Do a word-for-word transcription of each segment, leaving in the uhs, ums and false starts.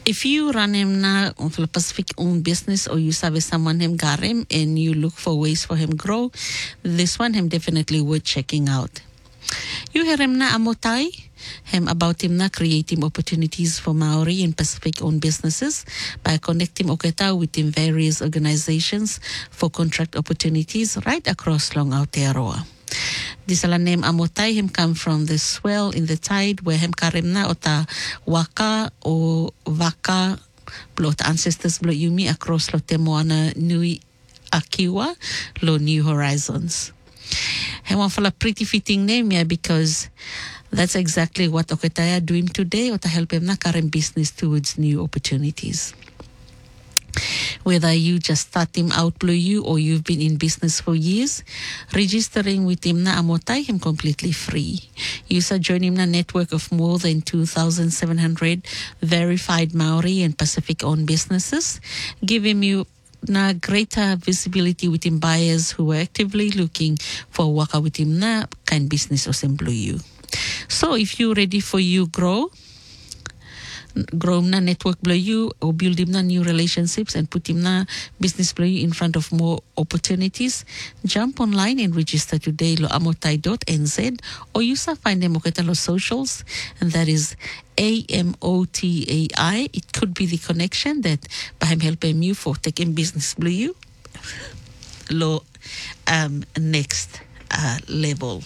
if you run him now on the Pacific own business or you serve someone him got him and you look for ways for him grow, this one him definitely worth checking out. You hear him na amotai, him about him na creating opportunities for Maori and Pacific owned businesses by connecting Oketa within various organizations for contract opportunities right across Long Aotearoa. This name amotai him come from the swell in the tide where him karimna ota waka o waka blot ancestors blot yumi across lo te moana nui akiwa lo New Horizons. Him want a pretty fitting name yeah, because that's exactly what Oketa are doing today ota help him na karim business towards new opportunities. Whether you just start him out blue you or you've been in business for years, registering with him na amotai him completely free. You should join him na network of more than two thousand seven hundred verified Maori and Pacific owned businesses, give him you na greater visibility within buyers who are actively looking for waka with him na kind business or blue you. So if you're ready for you grow, grow na network blue you or build him na new relationships and put him na business blue you in front of more opportunities, jump online and register today lo amotai dot n z or you can find them Oketa lo socials, and that is A M O T A I. It could be the connection that by him helping you for taking business blue you lo um next uh, level.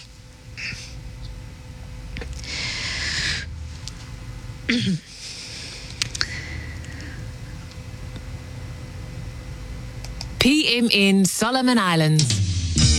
P M N Solomon Islands.